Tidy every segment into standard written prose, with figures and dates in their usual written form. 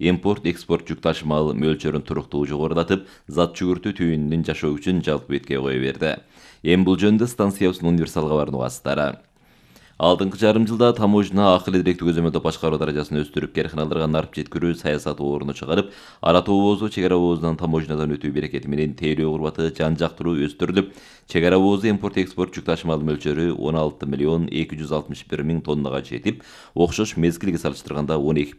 импорт-экспорт жүк ташымал мөлчөрүн туруктуу жогорулатып, зат жүгүртүү түйүнүнүн жашоо үчүн жалпы бетке кое берди. Эми бул жөнүндө станциябыздын универсал кабарынын угасыздары. Алдыңкы жарым жылда таможня акыл эдиректүү көзөмөлдөө башкаруу даражасын өстүрүп, керканаларга нарып жеткирүү саясаты ордуна чыгарып, ара тообозу чек ара оозунан таможнядан өтүү берекети менен тейлөө курбаты жан жактыруу өстүрүлүп, чек ара оозу импорт-экспорт жүк ташымал мөлчөрү 16 миллион 261 миң тоннага жетип, окшош мезгилге салыштырганда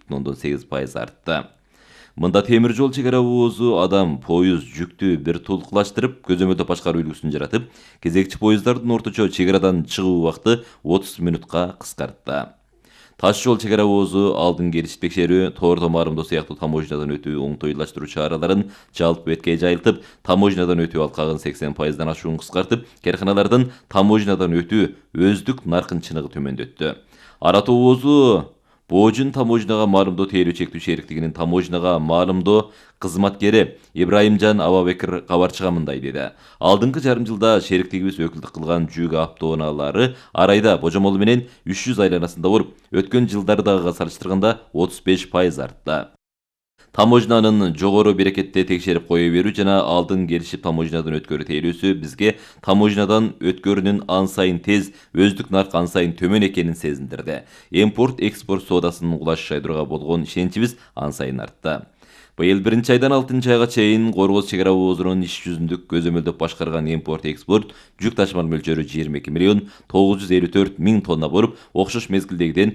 12,8% артты. Мында темир жол чек ара оозу адам, поезд, жүктү бир тулкулаштырып, көзөмөлдөө башкаруу үлгүсүн жаратып, кезекчи поезддардын орточо чек арадан чыгуу убакыты 30 минутка кыскартты. Таш жол чек ара оозу алдын келиш текшерүү, тоор томарымдоо сыяктуу таможнядан өтүү оңтойлаштыруу чараларын жалпы бетке жайылтып, таможнядан өтүү алкагын 80%дан ашуун кыскартып, керканалардын таможнядан өтүү өздүк наркын чыныгы төмөндөттү. Ара тообозу Боожун таможняга маалымдоо тейлөө чектүү шериктигинин таможняга маалымдоо кызматкери Ибраимжан Абабекир кабарчыга мындай деди. Алдыңкы жарым жылда шериктигибиз өкүлдүк кылган жүк автоунаалары ар айда божомолу менен 300 айланасында болуп, өткөн жылдардагыга салыштырганда 35% артты. Таможнанын жогору берекетте текшерип кое берүү жана алдын келишип таможнядан өткөрүү тейлөөсү бизге таможнядан өткөрүүнүн ан сайын тез, өздүк нарк ан сайын төмөн экенин сезиндирди. Импорт-экспорт соодасынын кулашы жайдырууга болгон ишеничибиз ан сайын артты. Быйыл 1-айдан 6-айга чейин Коргоз чек ара оозунун иш жүзүндө көзөмөлдөп башкарган импорт-экспорт жүк ташымал мөлчөрү 22 миллион 954 миң тонна болуп, окшош мезгилдегиден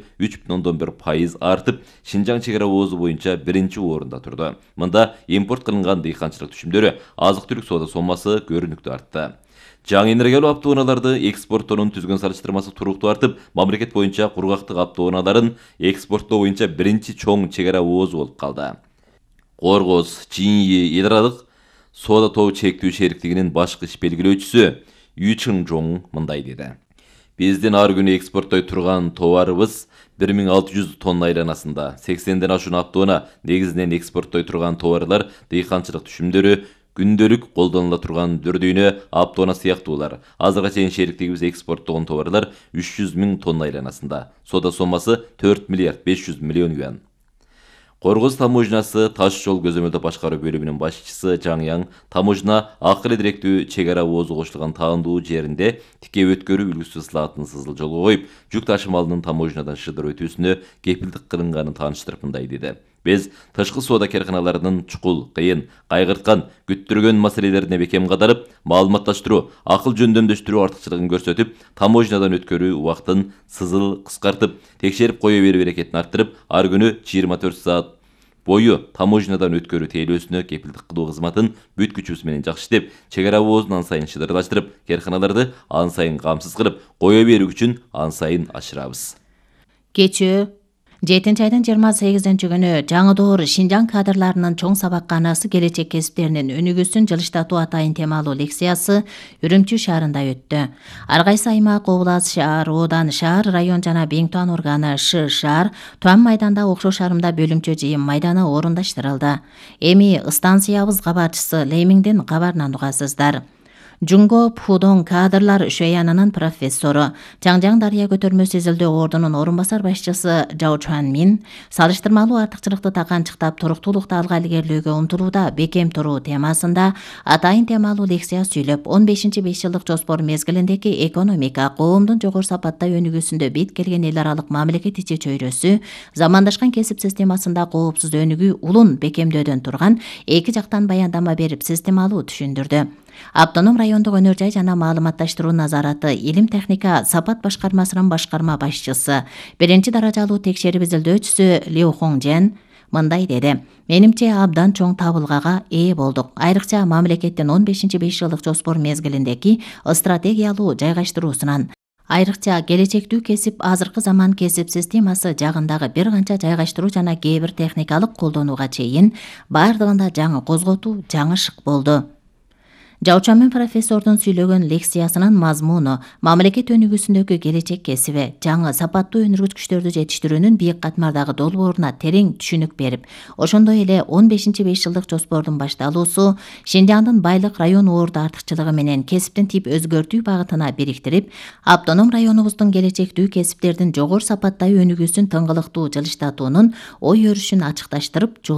3,1% артып, Шинжаң чек ара оозу боюнча 1-орунда турду. Мында импорт кылынган дыйканчылык түшүмдөрү, азык-түлүк соода сомасы көрүнүктүү артты. Жаңы энергиялуу автоунааларды экспорттоонун түзгөн салыштырмасы туруктуу артып, мамлекет боюнча кургактык автоунааларын экспорттоо боюнча биринчи чоң чек ара оозу болуп калды. Коргоз, Чиньи, эл аралык соода тобу чектүү шериктигинин башкы иш белгилөөчүсү Ю Чыңжоң мындай деди. Биздин ар күнү экспорттой турган товарыбыз 1600 тонна айланасында, 80ден ашуун автоунаа негизинен экспорттой турган товарлар, дыйканчылык түшүмдөрү, күндөлүк колдонула турган дөрдүйнө автоунаа сыяктуулар. Азырга чейин шериктигибиз экспорттогон товарлар 300 миң тонна айланасында. Соода сомасы 4 миллиард 500 миллион юан. Коргоз таможнясы таш жол көзөмөлдөө башкаруу бөлүмүнүн башчысы Жаңяң таможня акыл эдиректүү чек ара оозу кошулган таандуу жеринде тике өткөрүү үлгүсү слатын сызыл жолго коюп, жүк ташымалынын таможнядан шыдыр өтүүсүнө кепилдик кылынганын тааныштырып мындай деди. Биз тышкы соода керканаларынын чукул, кыйын, кайгырткан, күттүргөн маселелерине бекем кадарып, маалыматташтыруу, акыл жөндөмдөштүрүү артыкчылыгын көрсөтүп, таможнядан өткөрүү убактын сызыл кыскартып, текшерип кое берүү берекетин арттырып, ар күнү 24 саат бою таможнядан өткөрүү тейлөөсүнө кепилдик кылуу кызматын бүт күчүбүз менен жакшы иштеп, чек ара оозун ан сайын шыдырлаштырып, керканаларды ан сайын камсыз кылып, кое берүү үчүн ан сайын ашырабыз. Кечээ 7-айдын 28-күнү жаңы доор Шинжаң кадрларынын чоң сабакканасы келечек кесиптеринин өнүгүүсүн жылыштатуу атайын темалуу лекциясы Үрүмчү шаарында өттү. Ар кайсы аймак, област, шаар, оодан, шаар, район жана Беңтуан органы шаар Туан майданда окшош арымда бөлүмчө жыйын майданы орундаштырылды. Эми станциябыз кабарчысы Леймиңдин кабарынан угасыздар. Жунго Пхудон кадрлар шөянынын профессору, Жаңжаң Дарыя көтөрмө сезилдөө ордунун орун басар башчысы Жао Чуан Мин салыштырмалуу артыкчылыкты таканчыктап туруктуулукту алга илгерлөөгө умтулууда бекем туруу темасында атайын темалуу лекция сүйлөп, 15-5 жылдык жоспор мезгилиндеги экономика, коомдун жогору сапаттай өнүгүүсүндө бет келген эл аралык мамлекет ичи чөйрөсү, замандашкан кесип системасында коопсуз өнүгүү улун бекемдөөдөн турган эки жактан баяндама берип системалуу түшүндүрдү. Автоном райондук өнөр жай жана маалыматташтыруу назараты илим техника сапат башкармасынын башкарма башчысы, 1-даражалуу текшерип изилдөөчүсү Лиу Хонgjен мындай деди. Менимче абдан чоң табылгага ээ болдук. Айрыкча мамлекеттин 15-5 жылдык жоспор мезгилиндеги стратегиялуу жайгаштыруусунан. Айрыкча келечектүү кесип азыркы заман кесип системасы жагындагы бир канча жайгаштыруу жана кээ бир техникалык колдонууга чейин бардыгында жаңы козготуу, жаңы шык болду. Жаучамын профессордун сүйлөгөн лекциясынын мазмуну мамлекет өнүгүүсүндөгү келечек кесиби, жаңы сапаттуу өнүргүчкүчтөрдү жетиштирүүнүн бийик катмардагы долбооруна терең түшүнүк берип, ошондой эле 15-5 жылдык жоспордун башталуусу Шинжаңдын байлык район орду артыкчылыгы менен кесиптин тип өзгөртүү багытына бириктирип, автоном районубуздун келечектүү кесиптердин жогору сапаттай өнүгүүсүн тыңгылыктуу жылыштатуунун ой өрүшүн ачыкташтырып,